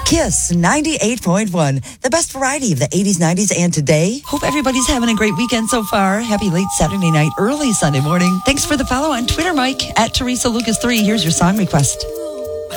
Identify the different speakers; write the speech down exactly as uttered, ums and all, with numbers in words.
Speaker 1: Kiss ninety-eight point one, the best variety of the eighties, nineties, and today. Hope everybody's having a great weekend so far. Happy late Saturday night, early Sunday morning. Thanks for the follow on Twitter, Mike, at Teresa Lucas three. Here's your song request.